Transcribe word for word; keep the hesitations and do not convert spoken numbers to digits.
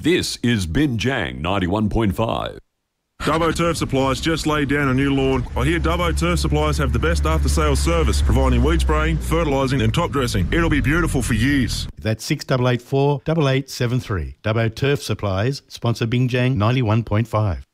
This is Binjang ninety-one point five. Dubbo Turf Supplies just laid down a new lawn. I hear Dubbo Turf Supplies have the best after-sales service, providing weed spraying, fertilising and top dressing. It'll be beautiful for years. That's six eight eight four, eight eight seven three. Dubbo Turf Supplies, sponsor Binjang ninety-one point five.